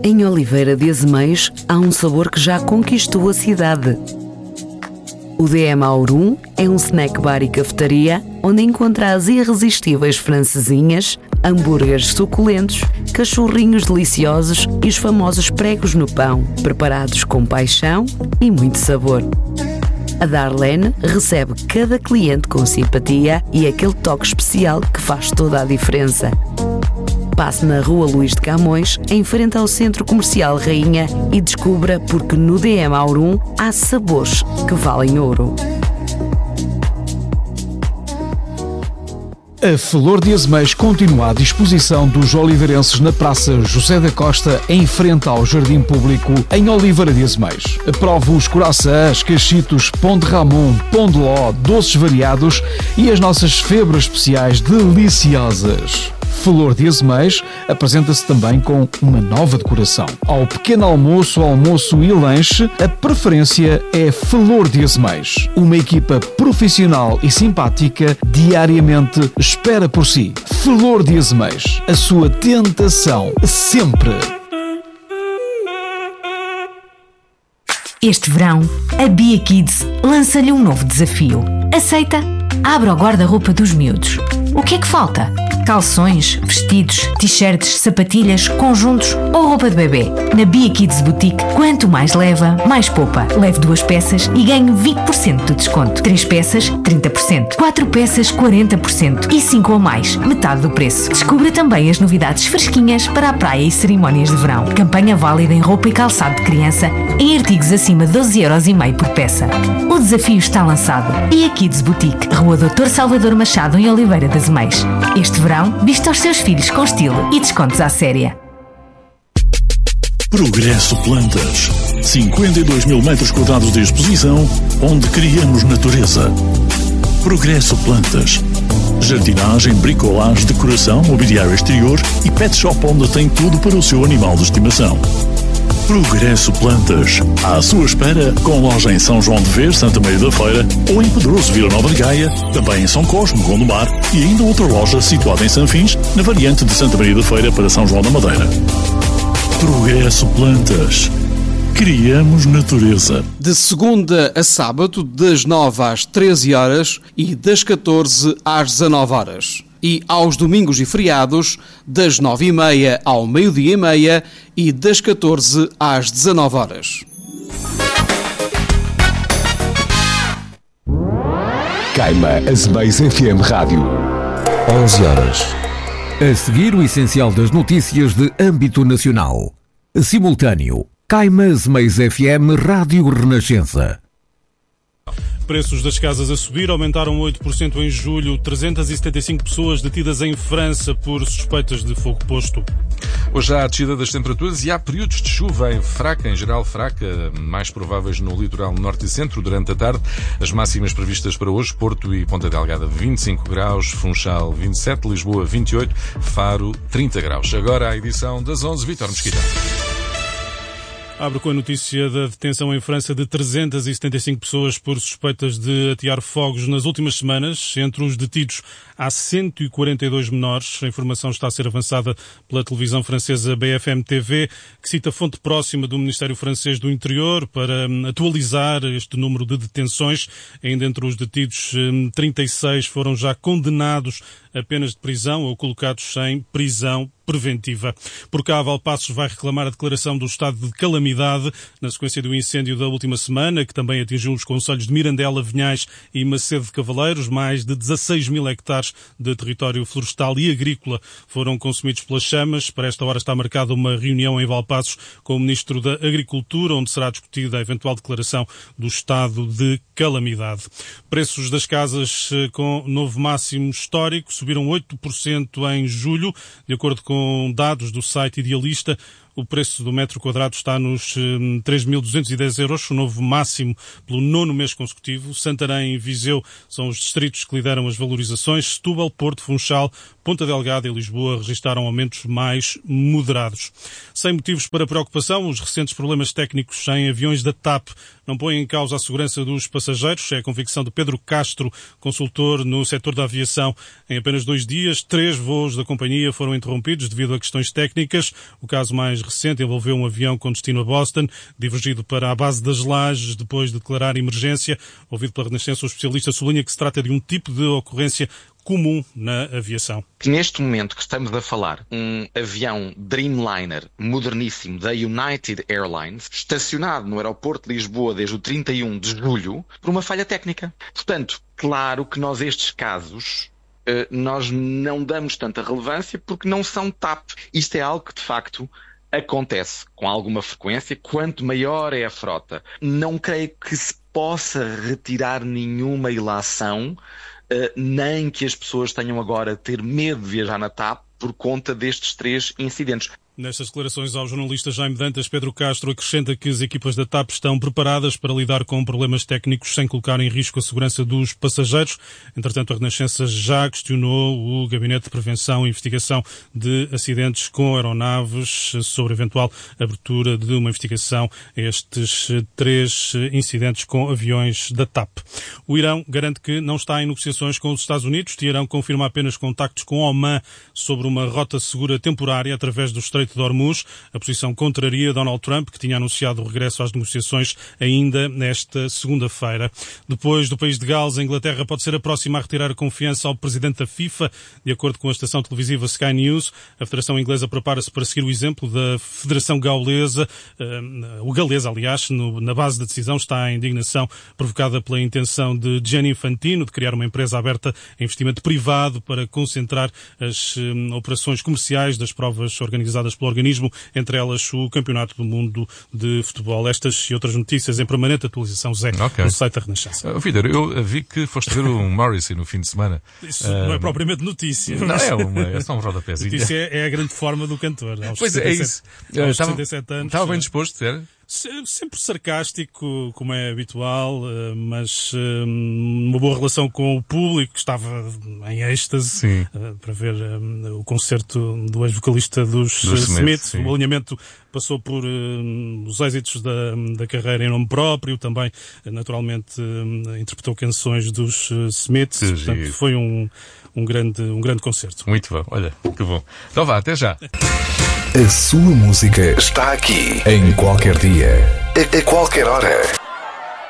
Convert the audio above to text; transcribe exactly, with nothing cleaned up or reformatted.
Em Oliveira de Azeméis há um sabor que já conquistou a cidade. O D M Aurum é um snack bar e cafetaria onde encontra as irresistíveis francesinhas, hambúrgueres suculentos, cachorrinhos deliciosos e os famosos pregos no pão, preparados com paixão e muito sabor. A Darlene recebe cada cliente com simpatia e aquele toque especial que faz toda a diferença. Passe na Rua Luís de Camões, em frente ao Centro Comercial Rainha, e descubra porque no D M Aurum há sabores que valem ouro. A Flor de Azeméis continua à disposição dos oliveirenses na Praça José da Costa, em frente ao Jardim Público, em Oliveira de Azeméis. Prove os coraçãs, cachitos, pão de ramon, pão de ló, doces variados e as nossas febras especiais deliciosas. Flor de Azeméis apresenta-se também com uma nova decoração. Ao pequeno almoço, almoço e lanche, a preferência é Flor de Azeméis. Uma equipa profissional e simpática diariamente espera por si. Flor de Azeméis, a sua tentação sempre. Este verão, a Bia Kids lança-lhe um novo desafio. Aceita? Abra o guarda-roupa dos miúdos. O que é que falta? Calções, vestidos, t-shirts, sapatilhas, conjuntos ou roupa de bebê. Na Bia Kids Boutique, quanto mais leva, mais poupa. Leve duas peças e ganhe vinte por cento de desconto. Três peças, trinta por cento. Quatro peças, quarenta por cento. E cinco ou mais, metade do preço. Descubra também as novidades fresquinhas para a praia e cerimónias de verão. Campanha válida em roupa e calçado de criança, em artigos acima de doze euros e meio por peça. O desafio está lançado. Bia Kids Boutique, Rua doutor Salvador Machado, em Oliveira de Azeméis. Este verão, vista aos seus filhos com estilo e descontos à séria. Progresso Plantas. cinquenta e dois mil metros quadrados de exposição, onde criamos natureza. Progresso Plantas. Jardinagem, bricolagem, decoração, mobiliário exterior e pet shop onde tem tudo para o seu animal de estimação. Progresso Plantas. À sua espera, com loja em São João de Ver, Santa Maria da Feira, ou em Pedroso, Vila Nova de Gaia, também em São Cosme, Gondomar, e ainda outra loja situada em Sanfins, na variante de Santa Maria da Feira para São João da Madeira. Progresso Plantas. Criamos natureza. De segunda a sábado, das nove às treze horas e das catorze às dezanove horas. E aos domingos e feriados, das nove e meia ao meio-dia e meia e das catorze às dezanove horas. Caima Azeméis F M Rádio. onze horas. A seguir, o essencial das notícias de âmbito nacional. Simultâneo. Caima Azeméis F M Rádio Renascença. Preços das casas a subir, aumentaram oito por cento em julho. trezentas e setenta e cinco pessoas detidas em França por suspeitas de fogo posto. Hoje há a descida das temperaturas e há períodos de chuva em fraca, em geral fraca, mais prováveis no litoral norte e centro durante a tarde. As máximas previstas para hoje: Porto e Ponta Delgada vinte e cinco graus, Funchal vinte e sete, Lisboa vinte e oito, Faro trinta graus. Agora a edição das onze, Vítor Mesquita. Abre com a notícia da detenção em França de trezentas e setenta e cinco pessoas por suspeitas de atear fogos nas últimas semanas. Entre os detidos há cento e quarenta e dois menores. A informação está a ser avançada pela televisão francesa B F M T V, que cita fonte próxima do Ministério Francês do Interior para atualizar este número de detenções. Ainda entre os detidos, trinta e seis foram já condenados a penas de prisão ou colocados em prisão preventiva. Por cá, Valpaços vai reclamar a declaração do estado de calamidade na sequência do incêndio da última semana, que também atingiu os concelhos de Mirandela, Vinhais e Macedo de Cavaleiros. Mais de dezasseis mil hectares de território florestal e agrícola foram consumidos pelas chamas. Para esta hora está marcada uma reunião em Valpaços com o Ministro da Agricultura, onde será discutida a eventual declaração do estado de calamidade. Preços das casas com novo máximo histórico subiram oito por cento em julho, de acordo com dados do site Idealista. O preço do metro quadrado está nos três mil duzentos e dez euros, o novo máximo pelo nono mês consecutivo. Santarém e Viseu são os distritos que lideram as valorizações. Setúbal, Porto, Funchal, Ponta Delgada e Lisboa registaram aumentos mais moderados. Sem motivos para preocupação, os recentes problemas técnicos em aviões da TAP não põem em causa a segurança dos passageiros. É a convicção de Pedro Castro, consultor no setor da aviação. Em apenas dois dias, três voos da companhia foram interrompidos devido a questões técnicas. O caso mais mais recente envolveu um avião com destino a Boston, divergido para a base das Lajes depois de declarar emergência. Ouvido pela Renascença, o especialista sublinha que se trata de um tipo de ocorrência comum na aviação. Neste momento que estamos a falar, um avião Dreamliner moderníssimo da United Airlines, estacionado no aeroporto de Lisboa desde o trinta e um de julho, por uma falha técnica. Portanto, claro que nós estes casos, nós não damos tanta relevância porque não são T A P. Isto é algo que, de facto, acontece com alguma frequência. Quanto maior é a frota, não creio que se possa retirar nenhuma ilação, nem que as pessoas tenham agora de ter medo de viajar na T A P por conta destes três incidentes. Nestas declarações ao jornalista Jaime Dantas, Pedro Castro acrescenta que as equipas da T A P estão preparadas para lidar com problemas técnicos sem colocar em risco a segurança dos passageiros. Entretanto, a Renascença já questionou o Gabinete de Prevenção e Investigação de Acidentes com Aeronaves sobre a eventual abertura de uma investigação a estes três incidentes com aviões da T A P. O Irão garante que não está em negociações com os Estados Unidos. Teherão confirma apenas contactos com Oman sobre uma rota segura temporária através do Estreito de Hormuz. A posição contraria Donald Trump, que tinha anunciado o regresso às negociações ainda nesta segunda-feira. Depois do país de Gales, a Inglaterra pode ser a próxima a retirar a confiança ao presidente da FIFA. De acordo com a estação televisiva Sky News, a Federação Inglesa prepara-se para seguir o exemplo da Federação Gaulesa. Uh, o galesa, aliás, no, na base da decisão está a indignação provocada pela intenção de Gianni Infantino de criar uma empresa aberta a investimento privado para concentrar as um, operações comerciais das provas organizadas pelo organismo, entre elas o Campeonato do Mundo de Futebol. Estas e outras notícias em permanente atualização, Zé, okay. no site da Renascença. Uh, Vítor, eu vi que foste ver o Morrissey no fim de semana. Isso uh, não é propriamente notícia. Não, é, uma, é só um rodapézinho. Notícia é, é a grande forma do cantor. Aos pois sessenta e sete, é isso. Aos estava, sessenta e sete anos. Estava bem disposto, era? Sempre sarcástico, como é habitual, mas uma boa relação com o público, que estava em êxtase Sim. para ver o concerto do ex-vocalista dos do Smith. Smith. O alinhamento passou por os êxitos da, da carreira em nome próprio, também naturalmente interpretou canções dos Smith, portanto foi um, um, grande, um grande concerto. Muito bom, olha, que bom. Então vá, até já. A sua música está aqui, em qualquer dia, a, a qualquer hora.